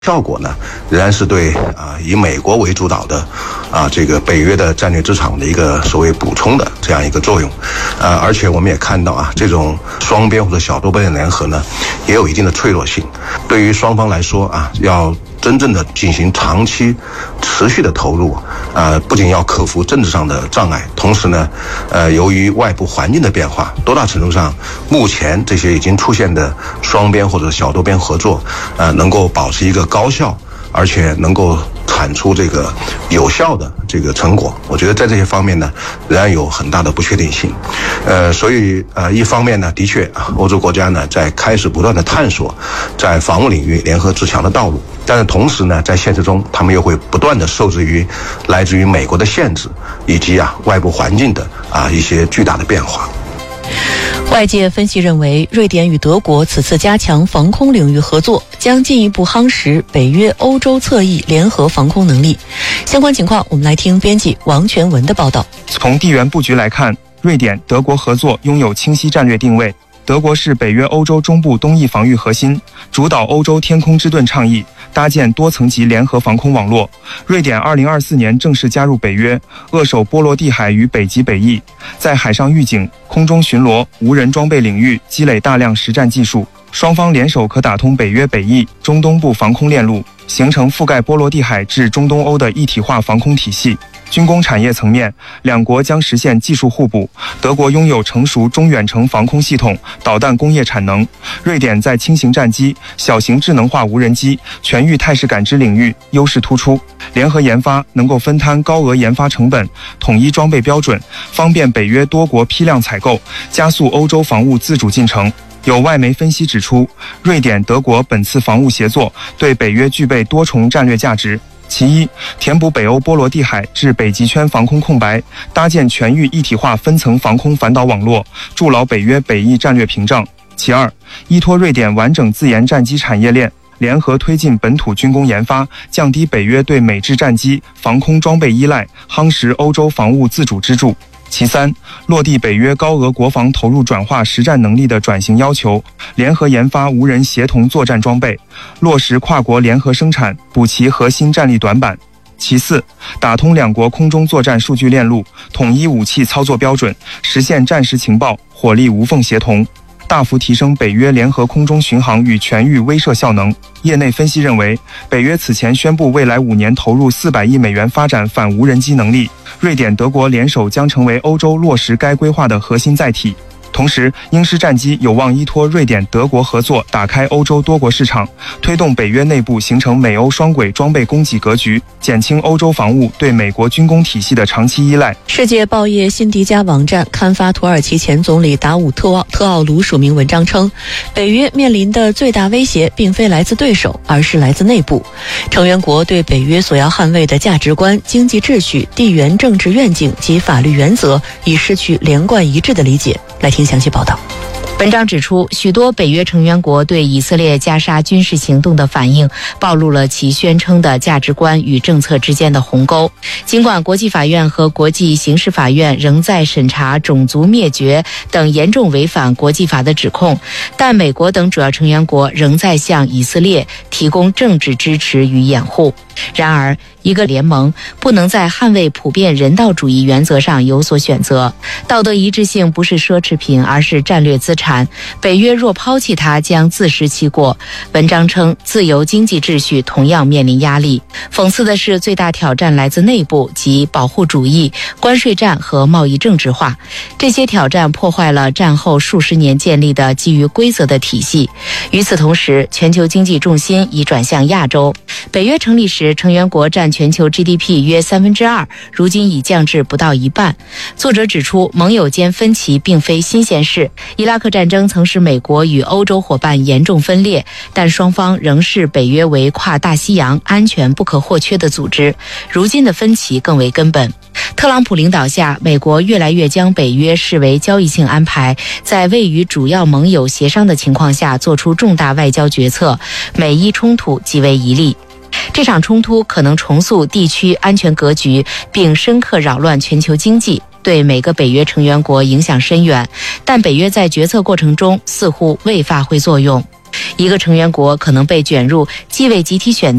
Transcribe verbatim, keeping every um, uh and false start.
效果呢，仍然是对啊、呃、以美国为主导的啊、呃、这个北约的战略职场的一个所谓补充的这样一个作用，呃，而且我们也看到啊，这种双边或者小多边的联合呢，也有一定的脆弱性。对于双方来说啊，要真正的进行长期、持续的投入，呃，不仅要克服政治上的障碍，同时呢，呃，由于外部环境的变化，多大程度上，目前这些已经出现的双边或者小多边合作，呃，能够保持一个高效，而且能够产出这个有效的这个成果。我觉得在这些方面呢，仍然有很大的不确定性。呃，所以呃，一方面呢，的确啊，欧洲国家呢在开始不断的探索在防务领域联合自强的道路，但是同时呢，在现实中，他们又会不断的受制于来自于美国的限制，以及啊外部环境的啊一些巨大的变化。 外界分析认为，瑞典与德国此次加强防空领域合作，将进一步夯实北约欧洲侧翼联合防空能力。相关情况，我们来听编辑王全文的报道。 从地缘布局来看，瑞典、德国合作拥有清晰战略定位。德国是北约欧洲中部东翼防御核心，主导欧洲天空之盾倡议，搭建多层级联合防空网络。瑞典二零二四年正式加入北约，扼守波罗的海与北极北翼，在海上预警、空中巡逻、无人装备领域积累大量实战技术。双方联手可打通北约北翼、中东部防空链路，形成覆盖波罗的海至中东欧的一体化防空体系。军工产业层面，两国将实现技术互补。德国拥有成熟中远程防空系统、导弹工业产能；瑞典在轻型战机、小型智能化无人机、全域态势感知领域优势突出。联合研发能够分摊高额研发成本，统一装备标准，方便北约多国批量采购，加速欧洲防务自主进程。有外媒分析指出，瑞典、德国本次防务协作对北约具备多重战略价值。其一，填补北欧波罗的海至北极圈防空空白，搭建全域一体化分层防空反导网络，筑牢北约北翼战略屏障。其二，依托瑞典完整自研战机产业链，联合推进本土军工研发，降低北约对美制战机、防空装备依赖，夯实欧洲防务自主支柱。其三，落地北约高额国防投入转化实战能力的转型要求，联合研发无人协同作战装备，落实跨国联合生产，补齐核心战力短板。其四，打通两国空中作战数据链路，统一武器操作标准，实现战时情报、火力无缝协同，大幅提升北约联合空中巡航与全域威慑效能。业内分析认为，北约此前宣布未来五年投入四百亿美元发展反无人机能力，瑞典、德国联手将成为欧洲落实该规划的核心载体。同时，鹰狮战机有望依托瑞典、德国合作，打开欧洲多国市场，推动北约内部形成美欧双轨装备供给格局，减轻欧洲防务对美国军工体系的长期依赖。 世界报业辛迪加网站刊发土耳其前总理达武特奥特奥卢署名文章称，北约面临的最大威胁并非来自对手，而是来自内部。成员国对北约所要捍卫的价值观、经济秩序、地缘政治愿景及法律原则已失去连贯一致的理解。来听详细报道。 文章指出，许多北约成员国对以色列加沙军事行动的反应，暴露了其宣称的价值观与政策之间的鸿沟。尽管国际法院和国际刑事法院仍在审查种族灭绝等严重违反国际法的指控，但美国等主要成员国仍在向以色列提供政治支持与掩护。然而，一个联盟不能在捍卫普遍人道主义原则上有所选择。道德一致性不是奢侈品，而是战略资产。北约若抛弃它，将自食其果。文章称，自由经济秩序同样面临压力。讽刺的是，最大挑战来自内部，即保护主义、关税战和贸易政治化。这些挑战破坏了战后数十年建立的基于规则的体系。与此同时，全球经济重心已转向亚洲。北约成立时，成员国占全球 G D P 约三分之二，如今已降至不到一半。作者指出，盟友间分歧并非新鲜事。伊拉克战争曾使美国与欧洲伙伴严重分裂，但双方仍视北约为跨大西洋安全不可或缺的组织。如今的分歧更为根本。特朗普领导下，美国越来越将北约视为交易性安排，在未与主要盟友协商的情况下做出重大外交决策，美伊冲突极为疑虑。这场冲突可能重塑地区安全格局，并深刻扰乱全球经济，对每个北约成员国影响深远，但北约在决策过程中似乎未发挥作用。 一个成员国可能被卷入既为集体选择